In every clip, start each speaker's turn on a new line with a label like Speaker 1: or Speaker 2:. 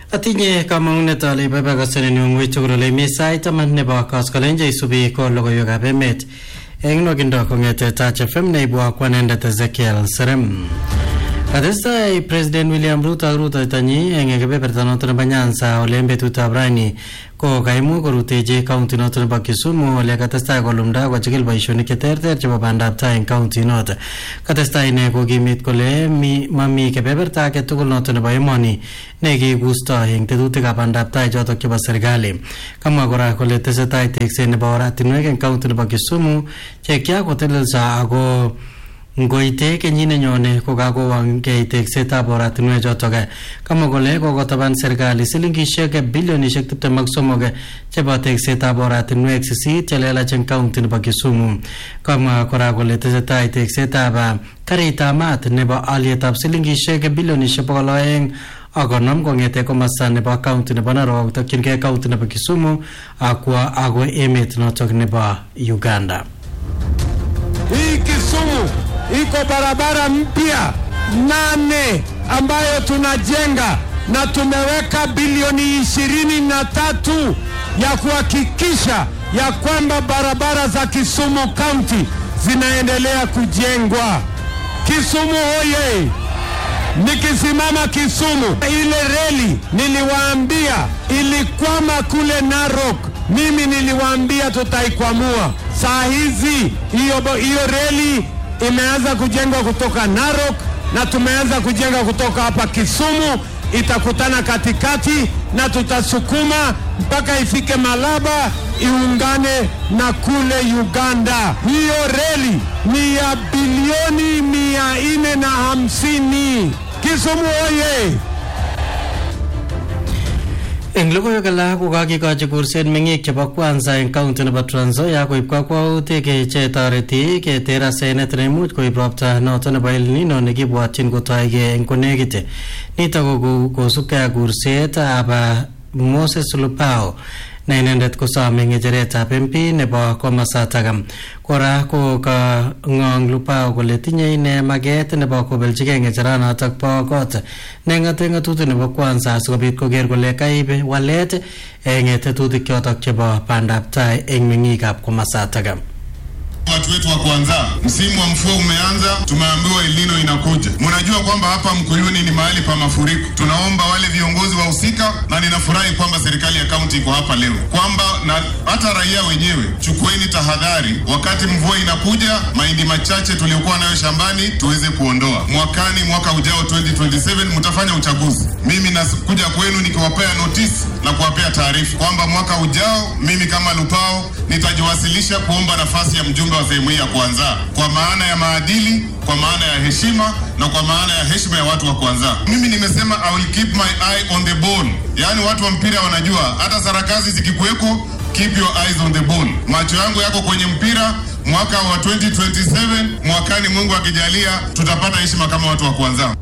Speaker 1: Atinye kamang'unet ale babakasani ng'weny tugul ole mi sait taman nebo koskolen cheisubi ko logoiwekab emet eng nwokindo kong'ete Touch FM neibu akwanendet Ezekiel Serem. Katestai President William Ruto ak rutoitonyi eng kebeberta noto nebo Nyanza ole eng betutab rani ko kaimuch korutechi county noto nebo Kisumu ole katestai kolumda kochikil boisionik cheterter chebo bandab tai eng county noto. Katestai ine kokimit kole mami kebeberta age tugul noto nebo emoni nekikustoi eng tetutikab bandab tai chotok chebo serikali. Kamwa kora kole tesetai tekset nebo oratinwek eng county nebo Kisumu che kiakotelelso ako ngoite kenyit nenyone kokakowangei teksetab oratinwek chotok. Kamwa kole kokotaban serikali silingishek bilionishek 23 chebo teksetab oratinwek 8 chelelach eng county nebo Kisumu. Kamwa kora kole tesetai teksetab karitab maat nebo alyetab silingishek bilionishek 200 akonom kong'ete komasta nebo county nebo Narok tokyingei county nebo Kisumu akwa agoi emet notok nebo Uganda.
Speaker 2: Hii Kisumu iko barabara mpya 8 ambayo tunajenga na tumeweka bilioni 23 ya kuhakikisha ya kwamba barabara za Kisumu County zinaendelea kujengwa. Kisumu hoye! Nikisimama Kisumu, ile reli niliwaambia ilikwama kule Narok, mimi niliwaambia tutaikwamua. Saa hizi hiyo reli imeanza kujengwa kutoka Narok na tumeanza kujenga kutoka hapa Kisumu, itakutana katikati na tutasukuma mpaka ifike Malaba iungane na kule Uganda. Hiyo reli ni ya bilioni 450. Kisumu oye!
Speaker 1: Eng logoiwek alak kokakikochi kurset meng'ik chebo kwanza eng county nebo Trans Nzoia koib kakwautik chetoreti keter asenet neimuch koib ropta noto nebo El Nino nekibwotyin kotoige eng konekit. Nitok ko kosubkei ak kursetab Moses Lupao na inendet kosome ng'echeretab MP nebo komasatak. Kora ko ka ng'ong Lupao kole tinye ine maget nebo kobeljigei ng'echeranotok bo kot neng'ate ng'atutik nebo kwanza asikobit koker kole kaib walet eng tetutik chotok chebo bandab tai eng meng'ikab komasatak.
Speaker 3: Watu wetu wa kwanza, msimu wa mvua umeanza, tumeambiwa El Nino inakuja. Mnajua kwamba hapa Mkuyuni ni mahali pa mafuriko. Tunaomba wale viongozi wahusika, na ninafurahi kwamba serikali ya kaunti iko hapa leo, kwamba na hata raia wenyewe chukueni tahadhari wakati mvua inakuja, mahindi machache tuliokuwa nayo shambani tuweze kuondoa. Mwaka ujao 2027 mtafanya uchaguzi. Mimi nakuja kwenu nikiwapea notice na kuwapea taarifa kwamba mwaka ujao mimi kama Lupao nitajiwasilisha kuomba nafasi ya mjumbe wa sehemu hii ya kwanza, kwa maana ya maadili, kwa maana ya heshima na kwa maana ya heshima ya watu wa kwanza. Mimi nimesema I will keep my eye on the ball. Yaani watu wa mpira wanajua hata sarakazi zikikuweko, keep your eyes on the ball. Macho yangu yako kwenye mpira. Mwaka wa 2027 mwakani Mungu akijalia tutapata heshima kama watu wa kwanza.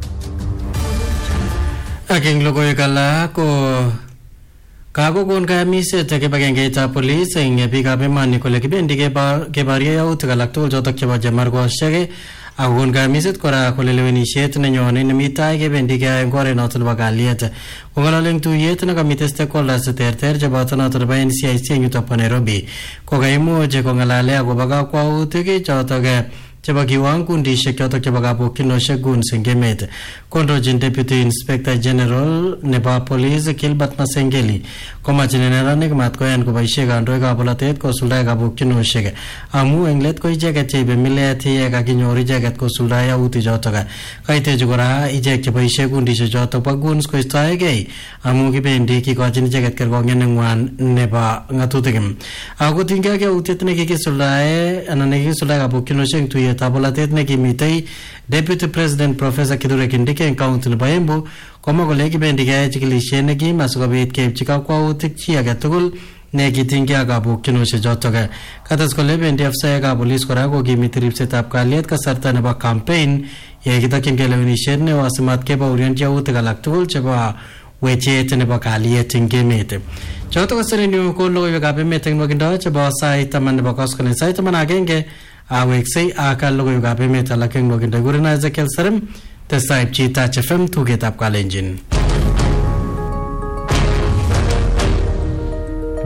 Speaker 1: Akeng logoiwek alak ko kakokon kayamiset kibagengeitab polis eng biikab emoni kole kibendi keborye yautik alak tugul chotok chebo chemarkoshek akokon kayamiset kora kole lewenisiet nenyone nemi tai kebendi keyoe eng oret noto nebo kalyet. Kong'ololi eng tuyet nekamite stakeholders cheterter cheboto noto nebo NCIC eng yutok bo Nairobi kokaimuch kong'alale akobo kakwautik chotok chebo kiwang kundishek chotok chebo kabukyinoshek guns eng emet. Kondochin Deputy Inspector General nebo Police Gilbert Masengeli komache neranik matkoyan koboisie kandoikab bolotet kosuldae kabukyinoshek amu eng let ko icheket cheibe milet ye kakinyor icheket kosuldae yautik chotok. Kaitechi kora ichek cheboisie kundishek chotok bo guns koistoegei amu kibendi kikochin icheket kerkong'et neng'wan nebo ng'atutik. Ako tingei yautiet nekikisuldae anan nekikisuldae kabukyinoshek eng tuyetab bolotet nekimitei Deputy President Professor Kithure Kindiki eng county nebo Embu komwa kole kibendi keyoe chikilisiet nekim asikobit keipchi kakwautik chi age tugul nekitinygei ak kabukyinoshek chotok. Kates kole bendi afisaekab polis kora kokimiti ripsetab kalyet kasarta nebo campaign ye kitokyingei lewenisiet neo asimat kebaurian yautik alak tugul chebo wechet nebo kalyet eng emet. Chotok ko serenyu ko logoiwekab emet eng nwokindo chebo sait 10 nebo koskolen sait 11 aweksei ak logoiwekab emet alak eng nwokindo. Kurena Ezekiel Serem, testai Touch FM tugetab Kalenjin.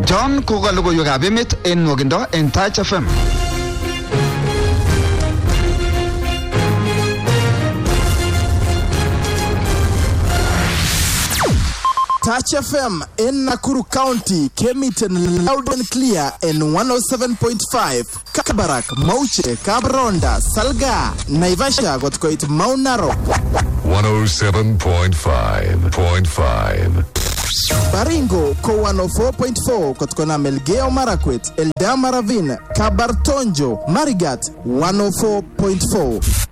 Speaker 4: John kokalugoywekab emet en nwogindo en Touch FM.
Speaker 5: Touch FM in Nakuru County came it in loud and clear in 107.5. Kabarak, Mauche, Kabronda, Salga, Naivasha got quite Mount Narok.
Speaker 6: 107.5.
Speaker 5: Baringo ko 104.4 kotkona Melgeo Marakwet, Eldama Ravine, Kabartonjo, Marigat 104.4.